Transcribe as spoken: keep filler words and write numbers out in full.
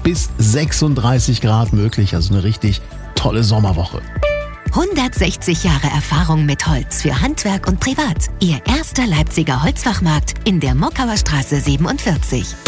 bis sechsunddreißig Grad möglich. Also eine richtig tolle Sommerwoche. hundertsechzig Jahre Erfahrung mit Holz für Handwerk und Privat. Ihr erster Leipziger Holzfachmarkt in der Mockauer Straße siebenundvierzig.